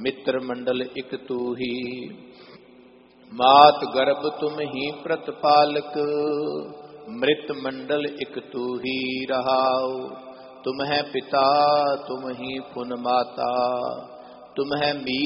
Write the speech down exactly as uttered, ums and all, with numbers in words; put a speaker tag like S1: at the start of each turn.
S1: मित्र मंडल इक तू ही। मात गर्भ तुम ही प्रतिपालक, मृत मंडल इक तू ही रहाओ। तुम है पिता तुम ही पुन माता, तुम है मीत